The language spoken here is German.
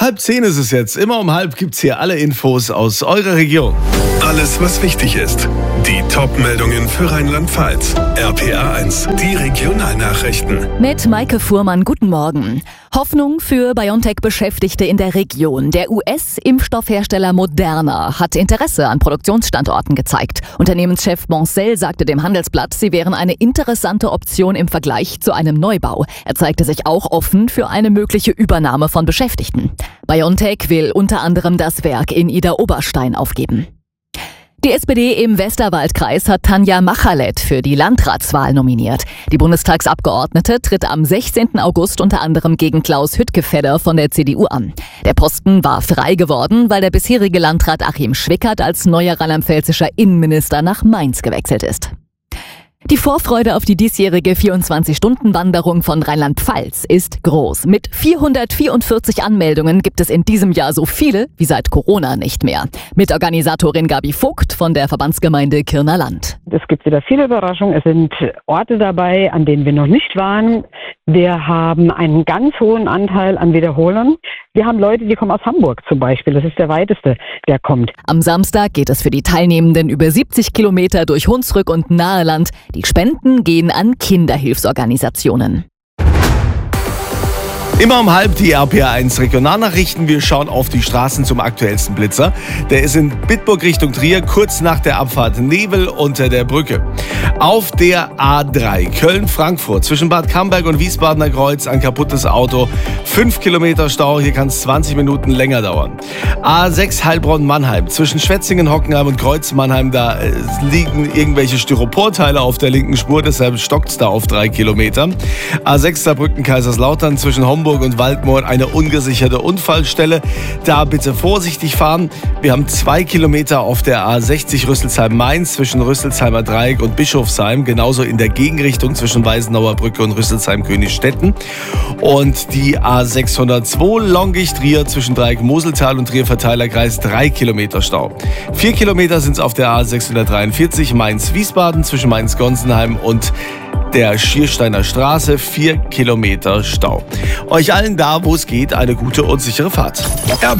9:30 ist es jetzt. Immer um 9:30 gibt's hier alle Infos aus eurer Region. Alles, was wichtig ist. Die Top-Meldungen für Rheinland-Pfalz. RPA 1, die Regionalnachrichten. Mit Maike Fuhrmann, guten Morgen. Hoffnung für BioNTech-Beschäftigte in der Region. Der US-Impfstoffhersteller Moderna hat Interesse an Produktionsstandorten gezeigt. Unternehmenschef Boncel sagte dem Handelsblatt, sie wären eine interessante Option im Vergleich zu einem Neubau. Er zeigte sich auch offen für eine mögliche Übernahme von Beschäftigten. BioNTech will unter anderem das Werk in Idar-Oberstein aufgeben. Die SPD im Westerwaldkreis hat Tanja Machalet für die Landratswahl nominiert. Die Bundestagsabgeordnete tritt am 16. August unter anderem gegen Klaus Hüttgefedder von der CDU an. Der Posten war frei geworden, weil der bisherige Landrat Achim Schwickert als neuer rheinland-pfälzischer Innenminister nach Mainz gewechselt ist. Die Vorfreude auf die diesjährige 24-Stunden-Wanderung von Rheinland-Pfalz ist groß. Mit 444 Anmeldungen gibt es in diesem Jahr so viele wie seit Corona nicht mehr. Mitorganisatorin Gabi Vogt von der Verbandsgemeinde Kirner Land. Es gibt wieder viele Überraschungen. Es sind Orte dabei, an denen wir noch nicht waren. Wir haben einen ganz hohen Anteil an Wiederholern. Wir haben Leute, die kommen aus Hamburg zum Beispiel. Das ist der weiteste, der kommt. Am Samstag geht es für die Teilnehmenden über 70 Kilometer durch Hunsrück und Naheland. Die Spenden gehen an Kinderhilfsorganisationen. Immer um 9:30 die RPA 1 Regionalnachrichten. Wir schauen auf die Straßen zum aktuellsten Blitzer. Der ist in Bitburg Richtung Trier, kurz nach der Abfahrt Nebel unter der Brücke. Auf der A3 Köln-Frankfurt zwischen Bad Camberg und Wiesbadener Kreuz ein kaputtes Auto. 5 Kilometer Stau, hier kann es 20 Minuten länger dauern. A6 Heilbronn-Mannheim zwischen Schwetzingen, Hockenheim und Kreuz-Mannheim. Da liegen irgendwelche Styroporteile auf der linken Spur, deshalb stockt es da auf 3 Kilometer. A6 Saarbrücken-Kaiserslautern zwischen Homburg und Waldmoor eine ungesicherte Unfallstelle. Da bitte vorsichtig fahren. Wir haben 2 Kilometer auf der A60 Rüsselsheim-Mainz zwischen Rüsselsheimer Dreieck und Bischofsheim. Genauso in der Gegenrichtung zwischen Weißenauer Brücke und Rüsselsheim-Königstetten. Und die A602 Longisch-Trier zwischen Dreieck-Moseltal und Trier-Verteilerkreis 3 Kilometer Stau. 4 Kilometer sind es auf der A643 Mainz-Wiesbaden zwischen Mainz-Gonsenheim und der Schiersteiner Straße, 4 Kilometer Stau. Euch allen da, wo es geht, eine gute und sichere Fahrt.